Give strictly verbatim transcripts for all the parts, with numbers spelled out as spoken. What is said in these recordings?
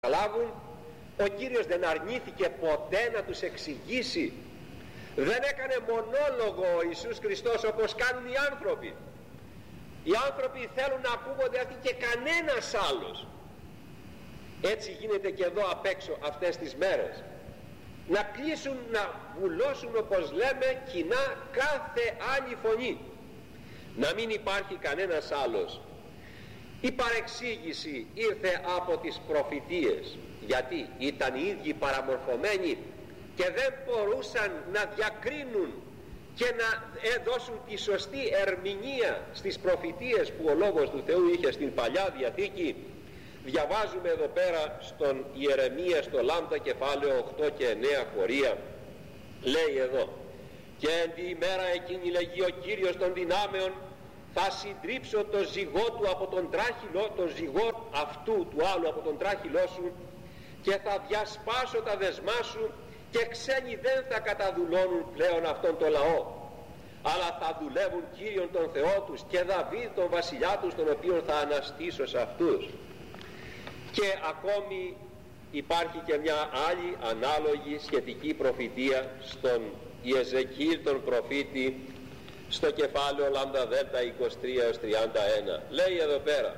καταλάβουν. Ο Κύριος δεν αρνήθηκε ποτέ να τους εξηγήσει. Δεν έκανε μονόλογο ο Ιησούς Χριστός όπως κάνουν οι άνθρωποι. Οι άνθρωποι θέλουν να ακούγονται αυτοί και κανένας άλλος. Έτσι γίνεται και εδώ απ' έξω αυτές τις μέρες. Να κλείσουν, να βουλώσουν, όπως λέμε, κοινά κάθε άλλη φωνή. Να μην υπάρχει κανένας άλλος. Η παρεξήγηση ήρθε από τις προφητείες, γιατί ήταν οι ίδιοι παραμορφωμένοι και δεν μπορούσαν να διακρίνουν και να δώσουν τη σωστή ερμηνεία στις προφητείες που ο Λόγος του Θεού είχε στην Παλιά Διαθήκη. Διαβάζουμε εδώ πέρα στον Ιερεμία, στο Λάμδα κεφάλαιο οκτώ και εννέα χωρία, λέει εδώ: «Και εν τη ημέρα εκείνη, λέγει ο Κύριος των δυνάμεων, θα συντρίψω το ζυγό του από τον τράχυλο, το ζυγό αυτού του άλλου από τον τράχυλό σου, και θα διασπάσω τα δεσμά σου, και ξένοι δεν θα καταδουλώνουν πλέον αυτόν τον λαό, αλλά θα δουλεύουν Κύριον τον Θεό τους και Δαβίδ τον βασιλιά τους, τον οποίον θα αναστήσω σε αυτούς». Και ακόμη υπάρχει και μια άλλη ανάλογη σχετική προφητεία στον Ιεζεκίηλ τον προφήτη, στο κεφάλαιο Λάμδα Δέλτα είκοσι τρία έως τριάντα ένα. Λέει εδώ πέρα: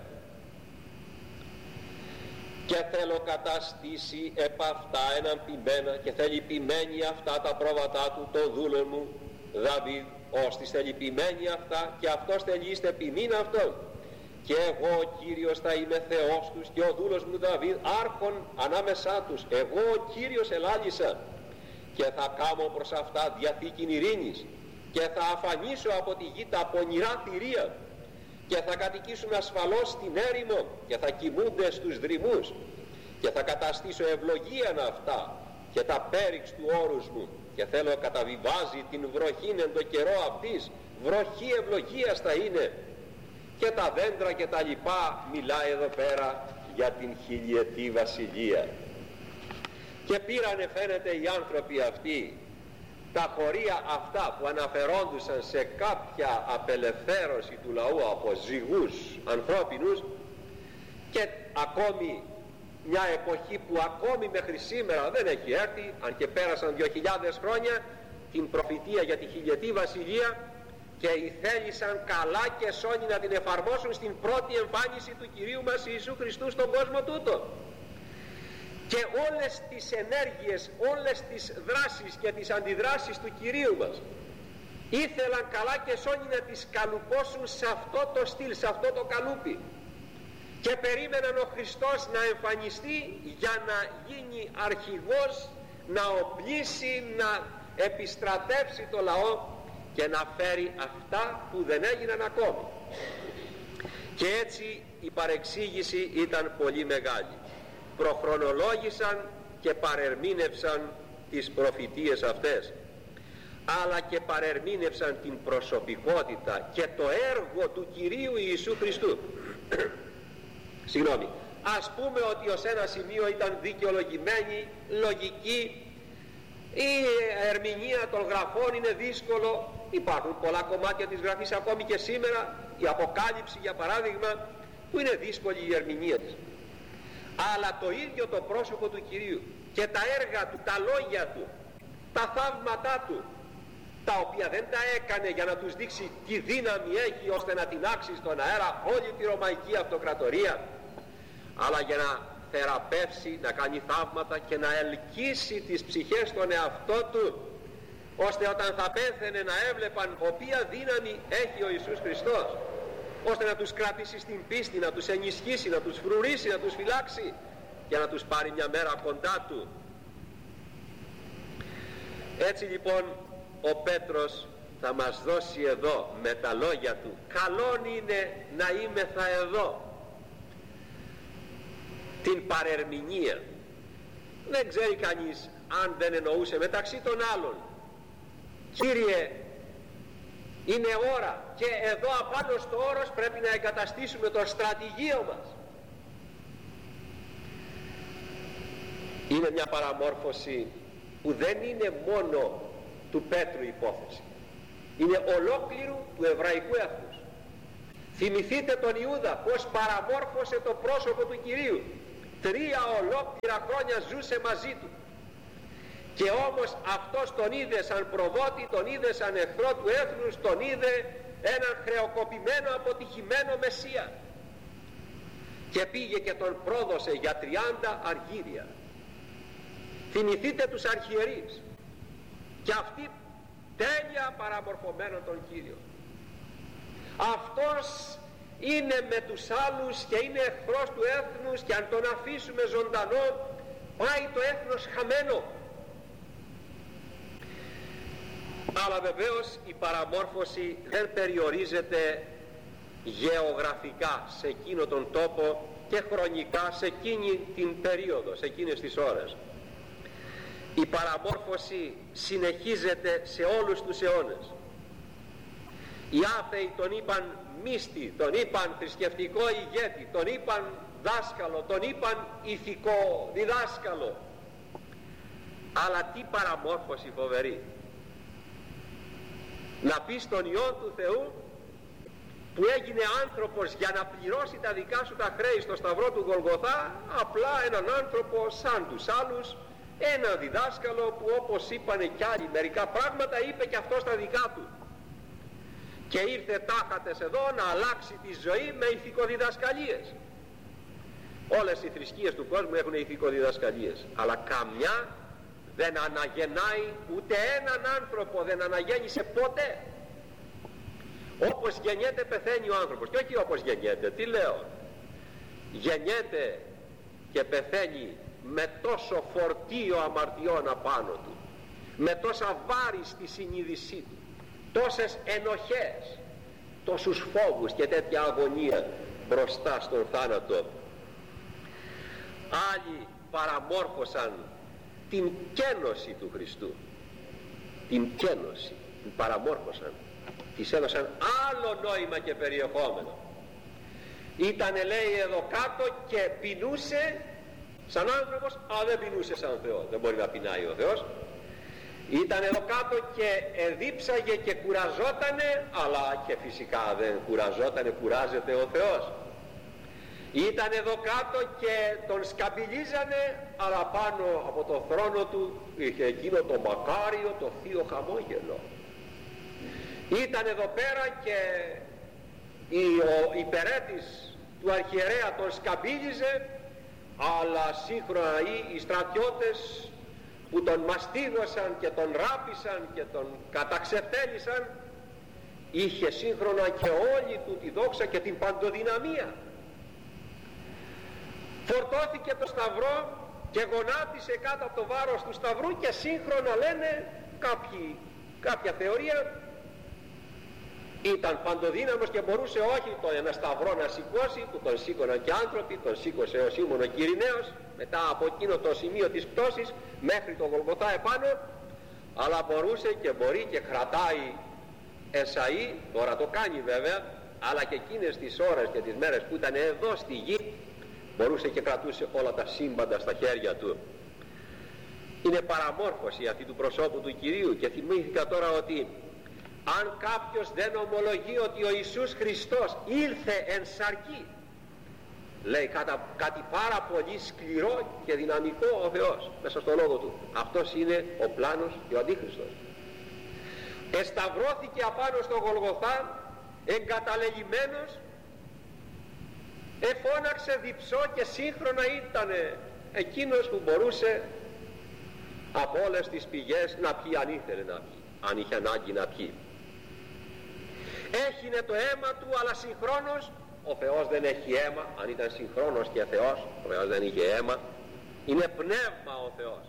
«Και θέλω καταστήσει επ' αυτά έναν ποιμένα, και θέλει ποιμένη αυτά τα πρόβατά του των δούλων μου Δαβίδ, ώστις θέλει ποιμένη αυτά, και αυτός θέλει είστε ποιμήν αυτόν. Και εγώ ο Κύριος θα είμαι Θεός τους, και ο δούλος μου Δαβίδ άρχον ανάμεσά τους. Εγώ ο Κύριος ελάλησα, και θα κάμω προς αυτά διαθήκην ειρήνης, και θα αφανίσω από τη γη τα πονηρά θηρία, και θα κατοικήσουν ασφαλώς στην έρημο, και θα κοιμούνται στους δρυμούς, και θα καταστήσω ευλογίαν αυτά και τα πέριξ του όρους μου, και θέλω καταβιβάζει την βροχήν εν το καιρό αυτής, βροχή ευλογίας θα είναι, και τα δέντρα και τα λοιπά». Μιλάει εδώ πέρα για την χιλιετή βασιλεία. Και πήρανε, φαίνεται, οι άνθρωποι αυτοί τα χωρία αυτά που αναφερόντουσαν σε κάποια απελευθέρωση του λαού από ζυγούς ανθρώπινους, και ακόμη μια εποχή που ακόμη μέχρι σήμερα δεν έχει έρθει, αν και πέρασαν δύο χιλιάδες χρόνια, την προφητεία για τη χιλιετή βασιλεία, και θέλησαν καλά και σώνοι να την εφαρμόσουν στην πρώτη εμφάνιση του Κυρίου μας Ιησού Χριστού στον κόσμο τούτο. Και όλες τις ενέργειες, όλες τις δράσεις και τις αντιδράσεις του Κυρίου μας ήθελαν καλά και σώνοι να τις καλουπώσουν σε αυτό το στυλ, σε αυτό το καλούπι, και περίμεναν ο Χριστός να εμφανιστεί για να γίνει αρχηγός, να οπλίσει, να επιστρατεύσει το λαό και να φέρει αυτά που δεν έγιναν ακόμη. Και έτσι η παρεξήγηση ήταν πολύ μεγάλη. Προχρονολόγησαν και παρερμήνευσαν τις προφητείες αυτές, αλλά και παρερμήνευσαν την προσωπικότητα και το έργο του Κυρίου Ιησού Χριστού. Συγγνώμη, ας πούμε ότι ως ένα σημείο ήταν δικαιολογημένη, λογική, η ερμηνεία των γραφών είναι δύσκολο. Υπάρχουν πολλά κομμάτια της γραφής ακόμη και σήμερα, η Αποκάλυψη για παράδειγμα, που είναι δύσκολη η ερμηνεία της. Αλλά το ίδιο το πρόσωπο του Κυρίου και τα έργα του, τα λόγια του, τα θαύματά του, τα οποία δεν τα έκανε για να τους δείξει τι δύναμη έχει ώστε να τεινάξει στον αέρα όλη τη Ρωμαϊκή Αυτοκρατορία, αλλά για να θεραπεύσει, να κάνει θαύματα και να ελκύσει τις ψυχές στον εαυτό του, ώστε όταν θα πέθαινε να έβλεπαν οποία δύναμη έχει ο Ιησούς Χριστός, ώστε να τους κρατήσει στην πίστη, να τους ενισχύσει, να τους φρουρήσει, να τους φυλάξει και να τους πάρει μια μέρα κοντά του. Έτσι λοιπόν ο Πέτρος θα μας δώσει εδώ με τα λόγια του: καλόν είναι να είμεθα εδώ, την παρερμηνία. Δεν ξέρει κανείς αν δεν εννοούσε μεταξύ των άλλων: Κύριε, είναι ώρα και εδώ απάνω στο όρος πρέπει να εγκαταστήσουμε το στρατηγείο μας. Είναι μια παραμόρφωση που δεν είναι μόνο του Πέτρου υπόθεση, είναι ολόκληρου του εβραϊκού έθνους. Θυμηθείτε τον Ιούδα πως παραμόρφωσε το πρόσωπο του Κυρίου. τρία ολόκληρα χρόνια ζούσε μαζί του, και όμως αυτός τον είδε σαν προδότη, τον είδε σαν εχθρό του έθνους, τον είδε έναν χρεοκοπημένο, αποτυχημένο Μεσσία, και πήγε και τον πρόδωσε για τριάντα αργύρια. Θυμηθείτε τους αρχιερείς, και αυτοί τέλεια παραμορφωμένο τον Κύριο. Αυτός είναι με τους άλλους και είναι εχθρός του έθνους, και αν τον αφήσουμε ζωντανό πάει το έθνος χαμένο. Αλλά βεβαίως η παραμόρφωση δεν περιορίζεται γεωγραφικά σε εκείνο τον τόπο και χρονικά σε εκείνη την περίοδο, σε εκείνες τις ώρες. Η παραμόρφωση συνεχίζεται σε όλους τους αιώνες. Οι άθεοι τον είπαν μίστη, τον είπαν θρησκευτικό ηγέτη, τον είπαν δάσκαλο, τον είπαν ηθικό διδάσκαλο. Αλλά τι παραμόρφωση φοβερή! Να πει στον Υιόν του Θεού, που έγινε άνθρωπος για να πληρώσει τα δικά σου τα χρέη στο σταυρό του Γολγοθά, απλά έναν άνθρωπο σαν τους άλλους, ένα διδάσκαλο που, όπως είπανε κι άλλοι μερικά πράγματα, είπε και αυτό στα δικά του, και ήρθε τάχατες εδώ να αλλάξει τη ζωή με ηθικοδιδασκαλίες. Όλες οι θρησκείες του κόσμου έχουν ηθικοδιδασκαλίες, αλλά καμιά δεν αναγεννάει ούτε έναν άνθρωπο, δεν αναγέννησε ποτέ. Όπως γεννιέται πεθαίνει ο άνθρωπος, και όχι όπως γεννιέται, τι λέω, γεννιέται και πεθαίνει με τόσο φορτίο αμαρτιών απάνω του, με τόσα βάρη στη συνείδησή του, τόσες ενοχές, τόσους φόβους και τέτοια αγωνία μπροστά στον θάνατο. Άλλοι παραμόρφωσαν την κένωση του Χριστού, την κένωση, την παραμόρφωσαν, της έδωσαν άλλο νόημα και περιεχόμενο. Ήτανε, λέει, εδώ κάτω και πεινούσε σαν άνθρωπος, αλλά δεν πεινούσε σαν Θεό, δεν μπορεί να πεινάει ο Θεός. Ήταν εδώ κάτω και εδίψαγε και κουραζότανε, αλλά και φυσικά δεν κουραζότανε, κουράζεται ο Θεός. Ήταν εδώ κάτω και τον σκαμπιλίζανε, αλλά πάνω από το θρόνο του είχε εκείνο το μακάριο, το θείο χαμόγελο. Ήταν εδώ πέρα και ο υπερέτης του αρχιερέα τον σκαμπίλιζε, αλλά σύγχρονα οι στρατιώτες που τον μαστίγωσαν και τον ράπησαν και τον καταξευτέλισαν, είχε σύγχρονα και όλη του τη δόξα και την παντοδυναμία. Φορτώθηκε το σταυρό και γονάτισε κάτω από το βάρος του σταυρού, και σύγχρονα λένε κάποιοι, κάποια θεωρία, ήταν παντοδύναμος και μπορούσε όχι το ένα σταυρό να σηκώσει, που τον σήκωναν και άνθρωποι, τον σήκωσε ο Σίμων ο Κυριναίος μετά από εκείνο το σημείο της πτώσης μέχρι το Γολγοθά επάνω, αλλά μπορούσε και μπορεί και κρατάει εσαΐ, τώρα το κάνει βέβαια, αλλά και εκείνες τις ώρες και τις μέρες που ήταν εδώ στη γη μπορούσε και κρατούσε όλα τα σύμπαντα στα χέρια του. Είναι παραμόρφωση αυτή του προσώπου του Κυρίου. Και θυμήθηκα τώρα ότι αν κάποιος δεν ομολογεί ότι ο Ιησούς Χριστός ήλθε εν σαρκή, λέει κατα, κάτι πάρα πολύ σκληρό και δυναμικό ο Θεός μέσα στο λόγο του, αυτός είναι ο πλάνος και ο αντίχριστος. Εσταυρώθηκε απάνω στο Γολγοθά εγκαταλελειμμένος, εφώναξε διψώ, και σύγχρονα ήταν εκείνος που μπορούσε από όλες τις πηγές να πιει αν ήθελε να πιει, αν είχε ανάγκη να πιει. Έχινε το αίμα του, αλλά συγχρόνως ο Θεός δεν έχει αίμα. Αν ήταν συγχρόνως και Θεός, ο Θεός δεν είχε αίμα. Είναι πνεύμα ο Θεός.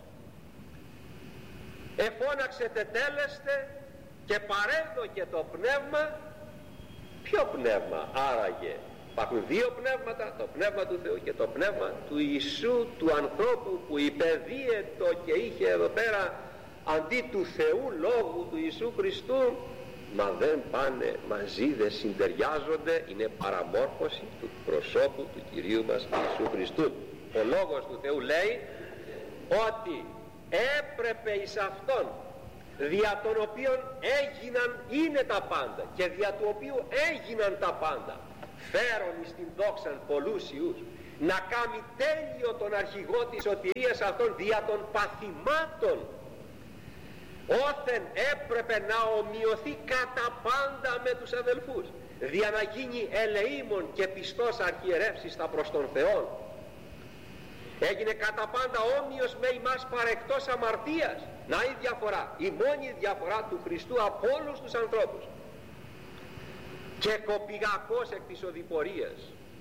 Εφώναξε τετέλεστε και παρέδωκε το πνεύμα. Ποιο πνεύμα άραγε? Υπάρχουν δύο πνεύματα, το πνεύμα του Θεού και το πνεύμα του Ιησού, του ανθρώπου που υπεδίαιτο και είχε εδώ πέρα αντί του Θεού λόγου του Ιησού Χριστού, μα δεν πάνε μαζί, δεν συντεριάζονται. Είναι παραμόρφωση του προσώπου του Κυρίου μας Ιησού Χριστού. Ο λόγος του Θεού λέει ότι έπρεπε εις Αυτόν, δια των οποίων έγιναν, είναι τα πάντα, και δια του οποίου έγιναν τα πάντα, φέρον εις την δόξαν πολλούς Ιούς, να κάνει τέλειο τον αρχηγό της σωτηρίας αυτών δια των παθημάτων, όθεν έπρεπε να ομοιωθεί κατά πάντα με τους αδελφούς, δια να γίνει ελεήμων και πιστός αρχιερεύσης στα προς τον Θεόν. Έγινε κατά πάντα όμοιος με ημάς παρεκτός αμαρτίας. Να η διαφορά, η μόνη διαφορά του Χριστού από όλους τους ανθρώπους. Και κοπηγακός εκ της οδηπορίας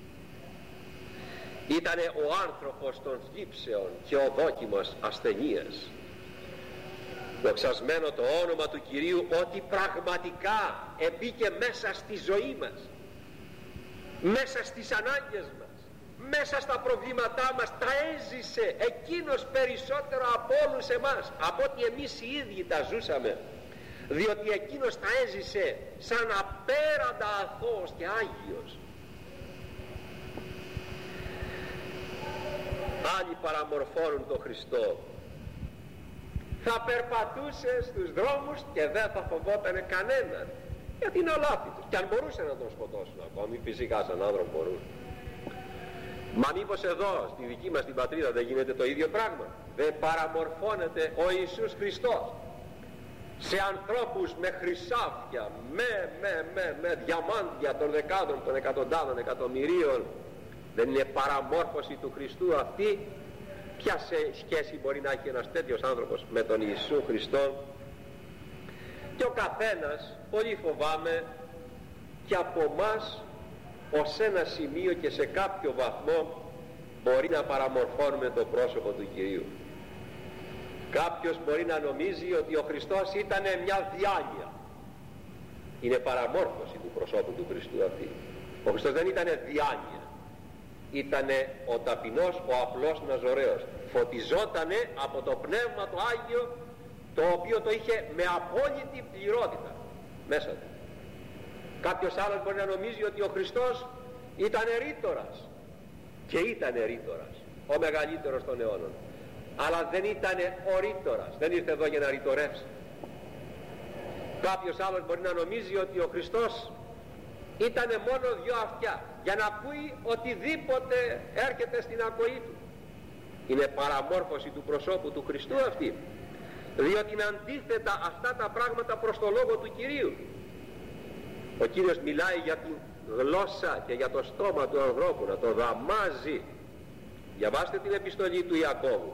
ήτανε ο άνθρωπος των θλίψεων και ο δόκιμος ασθενείας. Δοξασμένο το όνομα του Κυρίου, ότι πραγματικά εμπήκε μέσα στη ζωή μας, μέσα στις ανάγκες μας, μέσα στα προβλήματά μας, τα έζησε εκείνος περισσότερο από όλους εμάς, από ότι εμείς οι ίδιοι τα ζούσαμε, διότι εκείνος τα έζησε σαν απέραντα αθώος και άγιος. Άλλοι παραμορφώνουν τον Χριστό. Θα περπατούσε στους δρόμους και δεν θα φοβότανε κανέναν, γιατί είναι ολάπητος. Και αν μπορούσε να τον σκοτώσουν ακόμη, φυσικά σαν άνθρωπο μπορούν. Μα μήπως εδώ στη δική μας την πατρίδα δεν γίνεται το ίδιο πράγμα? Δεν παραμορφώνεται ο Ιησούς Χριστός σε ανθρώπους με χρυσάφια, με, με, με, με διαμάντια των δεκάδων, των εκατοντάδων, εκατομμυρίων? Δεν είναι παραμόρφωση του Χριστού αυτή? Ποια σχέση μπορεί να έχει ένας τέτοιος άνθρωπος με τον Ιησού Χριστό? Και ο καθένας, πολύ φοβάμαι, και από μας ως ένα σημείο και σε κάποιο βαθμό μπορεί να παραμορφώνουμε το πρόσωπο του Κυρίου. Κάποιος μπορεί να νομίζει ότι ο Χριστός ήταν μια διάνοια. Είναι παραμόρφωση του προσώπου του Χριστού αυτή. Ο Χριστός δεν ήταν διάνοια. Ήτανε ο ταπεινός, ο απλός Ναζωραίος. Φωτιζότανε από το Πνεύμα το Άγιο, το οποίο το είχε με απόλυτη πληρότητα μέσα του. Κάποιος άλλος μπορεί να νομίζει ότι ο Χριστός ήταν ρήτορας, και ήταν ρήτορας, ο μεγαλύτερος των αιώνων, αλλά δεν ήταν ο ρήτορας, δεν ήρθε εδώ για να ρητορεύσει. Κάποιος άλλος μπορεί να νομίζει ότι ο Χριστός ήταν μόνο δυο αυτιά για να ακούει οτιδήποτε έρχεται στην ακοή του. Είναι παραμόρφωση του προσώπου του Χριστού αυτή, διότι είναι αντίθετα αυτά τα πράγματα προς το λόγο του Κυρίου. Ο Κύριος μιλάει για τη γλώσσα και για το στόμα του ανθρώπου, να το δαμάζει. Διαβάστε την επιστολή του Ιακώβου.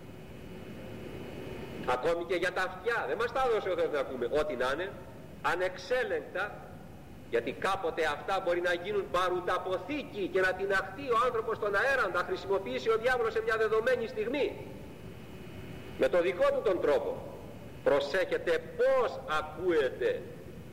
Ακόμη και για τα αυτιά, δεν μας τα έδωσε ο Θεός να ακούμε ό,τι να είναι, ανεξέλεγκτα, γιατί κάποτε αυτά μπορεί να γίνουν παρουταποθήκη και να την αχθεί ο άνθρωπος στον αέρα, να τα χρησιμοποιήσει ο διάβολος σε μια δεδομένη στιγμή με το δικό του τον τρόπο. Προσέχετε πως ακούετε.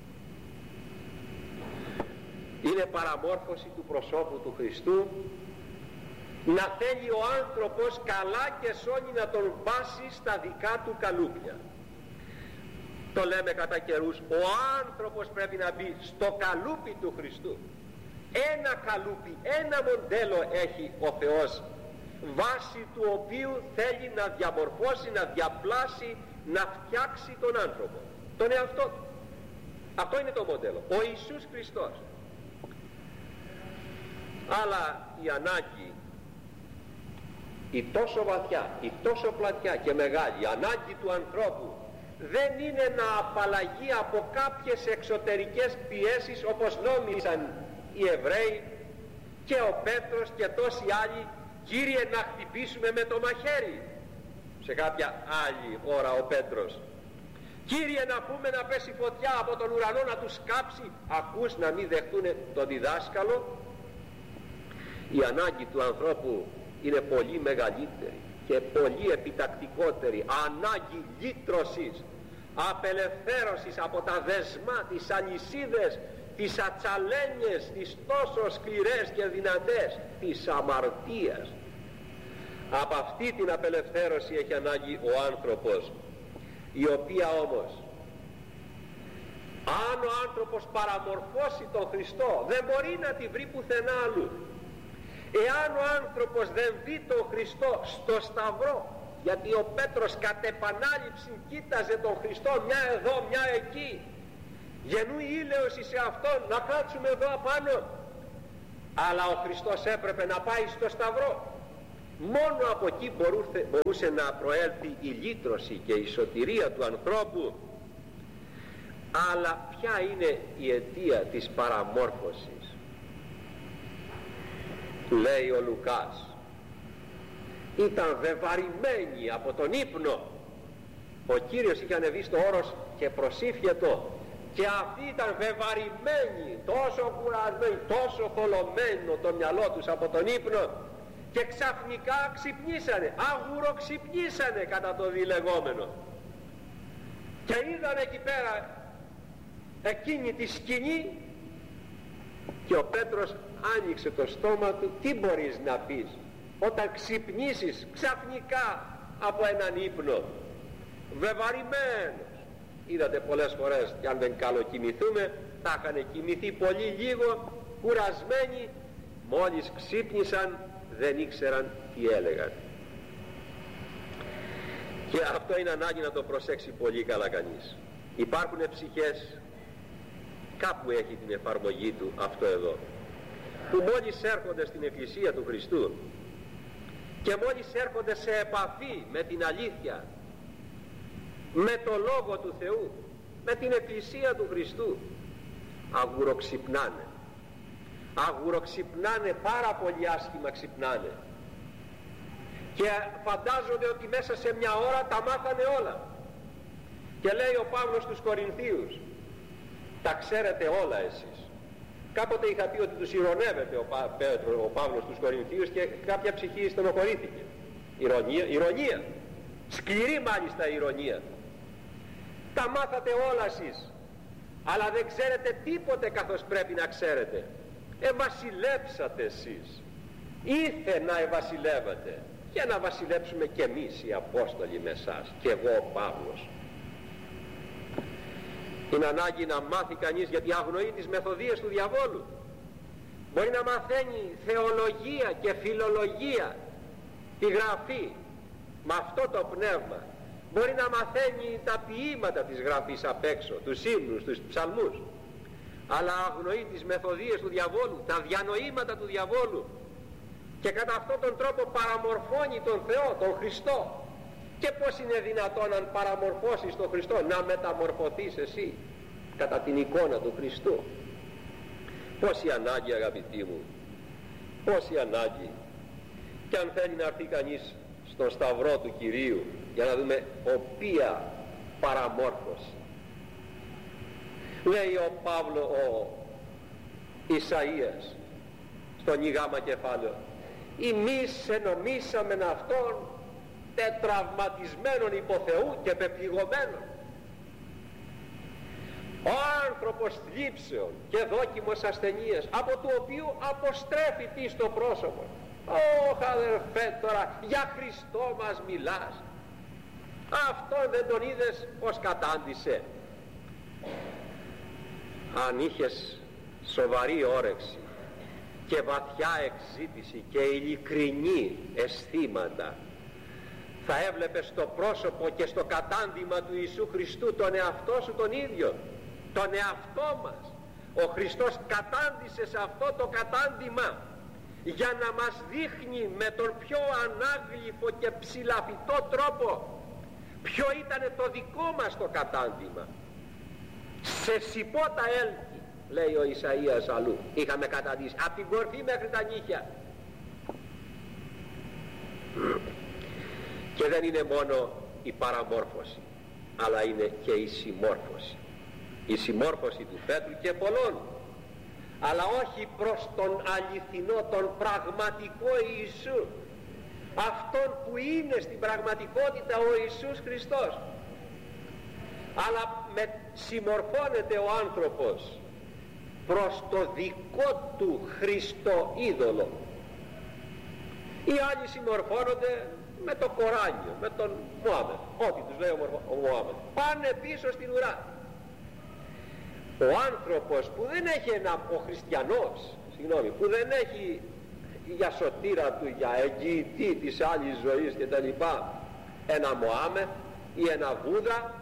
Είναι παραμόρφωση του προσώπου του Χριστού να θέλει ο άνθρωπος καλά και σώνει να τον πάσει στα δικά του καλούπια. Το λέμε κατά καιρούς, ο άνθρωπος πρέπει να μπει στο καλούπι του Χριστού. Ένα καλούπι, ένα μοντέλο έχει ο Θεός, βάσει του οποίου θέλει να διαμορφώσει, να διαπλάσει, να φτιάξει τον άνθρωπο, τον εαυτό του. Αυτό είναι το μοντέλο, ο Ιησούς Χριστός. Αλλά η ανάγκη, η τόσο βαθιά, η τόσο πλατιά και μεγάλη, η ανάγκη του ανθρώπου δεν είναι να απαλλαγεί από κάποιες εξωτερικές πιέσεις, όπως νόμιζαν οι Εβραίοι και ο Πέτρος και τόσοι άλλοι. Κύριε, να χτυπήσουμε με το μαχαίρι. Σε κάποια άλλη ώρα ο Πέτρος, Κύριε, να πούμε να πέσει φωτιά από τον ουρανό να τους κάψει. Ακούς να μην δεχτούν τον διδάσκαλο? Η ανάγκη του ανθρώπου είναι πολύ μεγαλύτερη και πολύ επιτακτικότερη. Ανάγκη λύτρωσης, απελευθέρωσης από τα δεσμά, τις αλυσίδες, τις ατσαλένιες, τις τόσο σκληρές και δυνατές της αμαρτίας. Από αυτή την απελευθέρωση έχει ανάγκη ο άνθρωπος, η οποία όμως, αν ο άνθρωπος παραμορφώσει τον Χριστό, δεν μπορεί να τη βρει πουθενά αλλού. Εάν ο άνθρωπος δεν δει τον Χριστό στο Σταυρό, γιατί ο Πέτρος κατ' επανάληψη κοίταζε τον Χριστό μια εδώ μια εκεί, γεννούει ήλαιος σε αυτόν, να κάτσουμε εδώ απάνω, αλλά ο Χριστός έπρεπε να πάει στο Σταυρό. Μόνο από εκεί μπορούσε, μπορούσε να προέλθει η λύτρωση και η σωτηρία του ανθρώπου. Αλλά ποια είναι η αιτία της παραμόρφωσης? Λέει ο Λουκάς, ήταν βεβαρημένοι από τον ύπνο. Ο Κύριος είχε ανεβεί στο όρος και προσήφιετο, και αυτοί ήταν βεβαρημένοι, τόσο κουρασμένοι, τόσο θολωμένο το μυαλό τους από τον ύπνο, και ξαφνικά ξυπνήσανε, αγουροξυπνήσανε κατά το διλεγόμενο, και είδαν εκεί πέρα εκείνη τη σκηνή. Και ο Πέτρος άνοιξε το στόμα του. Τι μπορείς να πεις όταν ξυπνήσεις ξαφνικά από έναν ύπνο βεβαρημένος? Είδατε πολλές φορές, και αν δεν καλοκοιμηθούμε, θα είχαν κοιμηθεί πολύ λίγο, κουρασμένοι, μόλις ξύπνησαν δεν ήξεραν τι έλεγαν. Και αυτό είναι ανάγκη να το προσέξει πολύ καλά κανείς. Υπάρχουν ψυχές, κάπου έχει την εφαρμογή του αυτό εδώ, που μόλις έρχονται στην Εκκλησία του Χριστού και μόλις έρχονται σε επαφή με την αλήθεια, με το Λόγο του Θεού, με την Εκκλησία του Χριστού, αγουροξυπνάνε. Αγουροξυπνάνε, πάρα πολύ άσχημα ξυπνάνε, και φαντάζονται ότι μέσα σε μια ώρα τα μάθανε όλα. Και λέει ο Παύλος στους Κορινθίους, τα ξέρετε όλα εσείς. Κάποτε είχα πει ότι τους ηρωνεύεται ο, Πα, Πέτρο, ο Παύλος στους Κορινθίους, και κάποια ψυχή στενοχωρήθηκε. Ηρωνία, ηρωνία, σκληρή μάλιστα ηρωνία. Τα μάθατε όλα εσείς, αλλά δεν ξέρετε τίποτε καθώς πρέπει να ξέρετε. Ευασιλέψατε εσείς, ήθε να ευασιλεύατε, για να βασιλέψουμε κι εμείς οι Απόστολοι με εσάς, και εγώ ο Παύλος. Είναι ανάγκη να μάθει κανείς, γιατί αγνοεί τις μεθοδίες του διαβόλου. Μπορεί να μαθαίνει θεολογία και φιλολογία, τη γραφή, με αυτό το πνεύμα. Μπορεί να μαθαίνει τα ποίηματα της γραφής απ' έξω, τους ύμνους, τους ψαλμούς, αλλά αγνοεί τις μεθοδίες του διαβόλου, τα διανοήματα του διαβόλου, και κατά αυτόν τον τρόπο παραμορφώνει τον Θεό, τον Χριστό. Και πως είναι δυνατόν, αν παραμορφώσεις τον Χριστό, να μεταμορφωθείς εσύ κατά την εικόνα του Χριστού? Πόση ανάγκη, αγαπητοί μου, πόση ανάγκη. Και αν θέλει να έρθει κανείς στον Σταυρό του Κυρίου, για να δούμε οποία παραμόρφωση. Λέει ο Παύλο, ο Ισαΐας, στον ηγάμα κεφάλαιο, «Εμείς ενομήσαμεν αυτόν τετραυματισμένων υπό Θεού και πεπληγωμένων». Ο άνθρωπος θλίψεων και δόκιμος ασθενείας, από του οποίου αποστρέφει τι στο πρόσωπο. «Ωχ, αδερφέ, τώρα για Χριστό μας μιλάς? Αυτόν δεν τον είδες πως κατάντησε?» Αν είχες σοβαρή όρεξη και βαθιά εξζήτηση και ειλικρινή αισθήματα, θα έβλεπες στο πρόσωπο και στο κατάντημα του Ιησού Χριστού τον εαυτό σου τον ίδιο, τον εαυτό μας. Ο Χριστός κατάντησε σε αυτό το κατάντημα για να μας δείχνει με τον πιο ανάγλυφο και ψηλαφιτό τρόπο ποιο ήταν το δικό μας το κατάντημα. Σε σιπότα έλκη, λέει ο Ισαΐας αλλού, είχαμε καταντήσει, από την κορφή μέχρι τα νύχια. Και δεν είναι μόνο η παραμόρφωση, αλλά είναι και η συμμόρφωση. Η συμμόρφωση του Πέτρου και πολλών, αλλά όχι προς τον αληθινό, τον πραγματικό Ιησού, αυτόν που είναι στην πραγματικότητα ο Ιησούς Χριστός. Αλλά με συμμορφώνεται ο άνθρωπος προς το δικό του Χριστό είδωλο. Οι άλλοι συμμορφώνονται με το Κοράνιο, με τον Μωάμεθ, ό,τι τους λέει ο Μωάμεθ, πάνε πίσω στην ουρά. Ο άνθρωπος που δεν έχει ένα, ο χριστιανός, συγγνώμη, που δεν έχει για σωτήρα του, για εγγυητή της άλλης ζωής και τα λοιπά, ένα Μωάμεθ ή ένα Βούδα,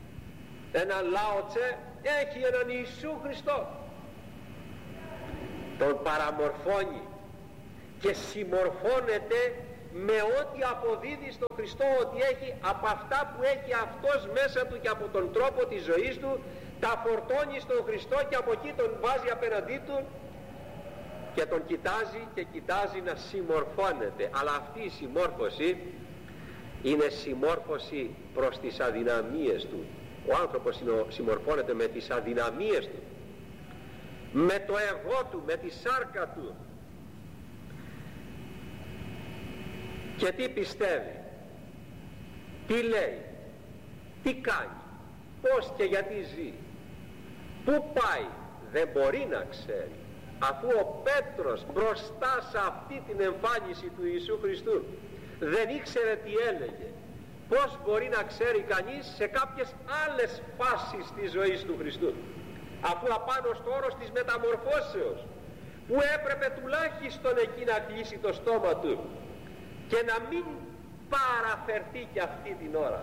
ένα Λάο Τσε, έχει έναν Ιησού Χριστό. τον παραμορφώνει και συμμορφώνεται με ό,τι αποδίδει στον Χριστό ότι έχει από αυτά που έχει αυτός μέσα του και από τον τρόπο της ζωής του, τα φορτώνει στον Χριστό και από εκεί τον βάζει απέναντί του και τον κοιτάζει και κοιτάζει να συμμορφώνεται. Αλλά αυτή η συμμόρφωση είναι συμμόρφωση προς τις αδυναμίες του. Ο άνθρωπος συμμορφώνεται με τις αδυναμίες του, με το εγώ του, με τη σάρκα του. Και τι πιστεύει, τι λέει, τι κάνει, πώς και γιατί ζει, πού πάει, δεν μπορεί να ξέρει, αφού ο Πέτρος μπροστά σε αυτή την εμφάνιση του Ιησού Χριστού δεν ήξερε τι έλεγε. Πώς μπορεί να ξέρει κανείς σε κάποιες άλλες φάσεις της ζωής του Χριστού, αφού απάνω στο όρος της μεταμορφώσεως, που έπρεπε τουλάχιστον εκεί να κλείσει το στόμα του και να μην παραφερθεί και αυτή την ώρα.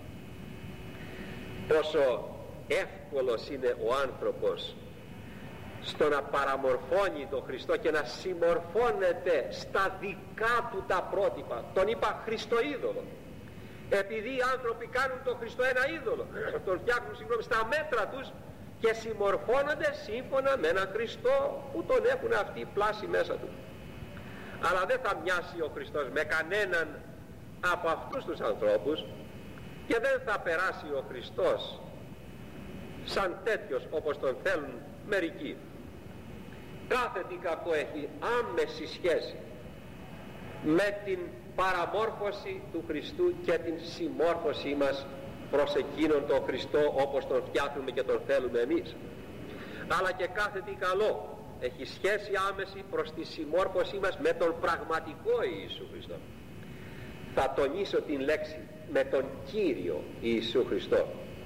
Πόσο εύκολος είναι ο άνθρωπος στο να παραμορφώνει τον Χριστό και να συμμορφώνεται στα δικά του τα πρότυπα. Τον είπα Χριστοείδωλο, επειδή οι άνθρωποι κάνουν τον Χριστό ένα είδωλο, τον φτιάχνουν συγγνώμη στα μέτρα τους και συμμορφώνονται σύμφωνα με έναν Χριστό που τον έχουν αυτοί πλάσει μέσα του. Αλλά δεν θα μοιάσει ο Χριστός με κανέναν από αυτούς τους ανθρώπους και δεν θα περάσει ο Χριστός σαν τέτοιος όπως τον θέλουν μερικοί. Κάθε τι κακό έχει άμεση σχέση με την παραμόρφωση του Χριστού και την συμμόρφωσή μας προς εκείνον τον Χριστό όπως τον φτιάχνουμε και τον θέλουμε εμείς. Αλλά και κάθε τι καλό έχει σχέση άμεση προς τη συμμόρφωσή μας με τον πραγματικό Ιησού Χριστό. Θα τονίσω την λέξη με τον Κύριο Ιησού Χριστό.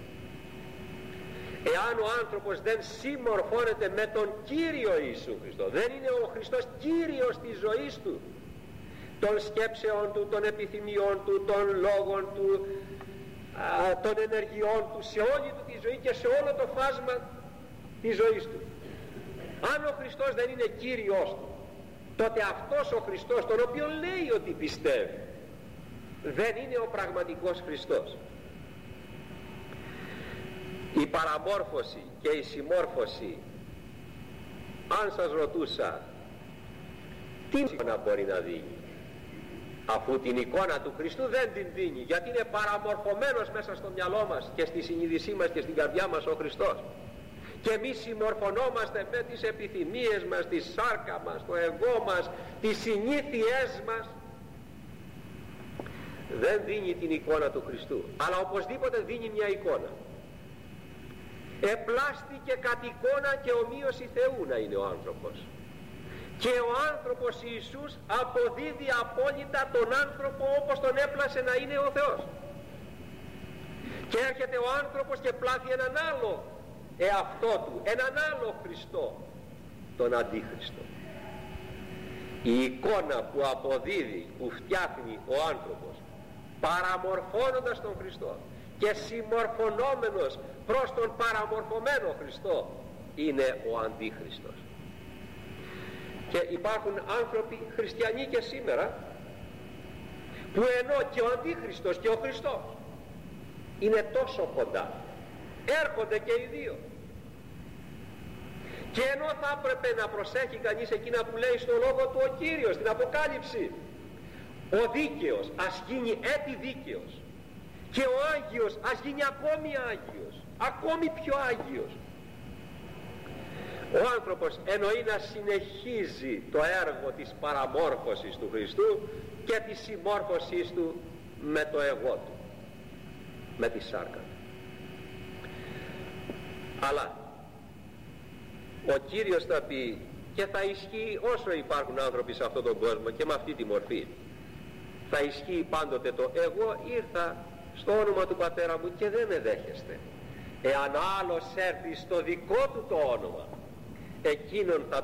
Εάν ο άνθρωπος δεν συμμορφώνεται με τον Κύριο Ιησού Χριστό, δεν είναι ο Χριστός Κύριος της ζωής του, των σκέψεων του, των επιθυμιών του, των λόγων του, α, των ενεργειών του, σε όλη του τη ζωή και σε όλο το φάσμα της ζωής του. Αν ο Χριστός δεν είναι Κύριος του, τότε αυτός ο Χριστός, τον οποίο λέει ότι πιστεύει, δεν είναι ο πραγματικός Χριστός. Η παραμόρφωση και η συμμόρφωση, αν σας ρωτούσα τι εικόνα μπορεί να δίνει, αφού την εικόνα του Χριστού δεν την δίνει, γιατί είναι παραμορφωμένος μέσα στο μυαλό μας και στη συνείδησή μας και στην καρδιά μας ο Χριστός, και εμείς συμμορφωνόμαστε με τις επιθυμίες μας, τη σάρκα μας, το εγώ μας, τις συνήθειές μας, δεν δίνει την εικόνα του Χριστού, αλλά οπωσδήποτε δίνει μια εικόνα. Επλάστηκε κατ' εικόνα και ομοίωση Θεού να είναι ο άνθρωπος, και ο άνθρωπος Ιησούς αποδίδει απόλυτα τον άνθρωπο όπως τον έπλασε να είναι ο Θεός. Και έρχεται ο άνθρωπος και πλάθει έναν άλλο εαυτό του, έναν άλλο Χριστό, τον Αντίχριστο. Η εικόνα που αποδίδει, που φτιάχνει ο άνθρωπος παραμορφώνοντας τον Χριστό και συμμορφωνόμενος προς τον παραμορφωμένο Χριστό, είναι ο Αντίχριστος. Και υπάρχουν άνθρωποι χριστιανοί και σήμερα που ενώ και ο Αντίχριστος και ο Χριστός είναι τόσο κοντά, έρχονται και οι δύο, και ενώ θα έπρεπε να προσέχει κανείς εκείνα που λέει στο λόγο του ο Κύριος, στην Αποκάλυψη, ο δίκαιος ας γίνει έτη δίκαιος και ο Άγιος ας γίνει ακόμη Άγιος, ακόμη πιο Άγιος. Ο άνθρωπος εννοεί να συνεχίζει το έργο της παραμόρφωσης του Χριστού και της συμμόρφωσής του με το εγώ του, με τη σάρκα του. Αλλά ο Κύριος θα πει, και θα ισχύει όσο υπάρχουν άνθρωποι σε αυτόν τον κόσμο και με αυτή τη μορφή, θα ισχύει πάντοτε το εγώ ήρθα στο όνομα του Πατέρα μου και δεν με δέχεστε. Εάν άλλος έρθει στο δικό του το όνομα, εκείνον θα